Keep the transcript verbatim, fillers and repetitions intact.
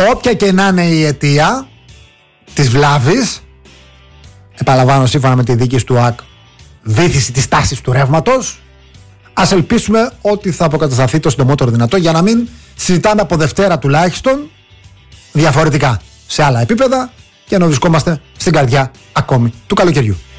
όποια και να είναι η αιτία της βλάβης, επαναλαμβάνω σύμφωνα με τη δίκηση του ΟΑΚ, βύθιση της τάσης του ρεύματος, ας ελπίσουμε ότι θα αποκατασταθεί το συντομότερο δυνατό, για να μην συζητάμε από Δευτέρα τουλάχιστον διαφορετικά σε άλλα επίπεδα και να βρισκόμαστε στην καρδιά ακόμη του καλοκαιριού.